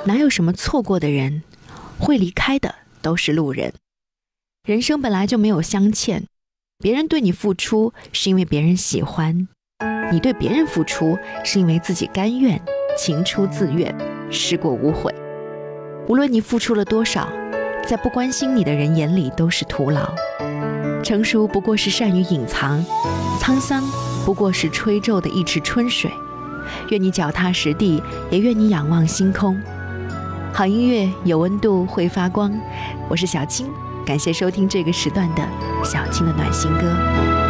哪有什么错过的人，会离开的都是路人。人生本来就没有相欠，别人对你付出是因为别人喜欢，你对别人付出是因为自己甘愿，情出自愿，事过无悔。无论你付出了多少，在不关心你的人眼里都是徒劳。成熟不过是善于隐藏，沧桑不过是吹皱的一池春水。愿你脚踏实地，也愿你仰望星空。好音乐有温度，会发光。我是小青，感谢收听这个时段的小青的暖心歌。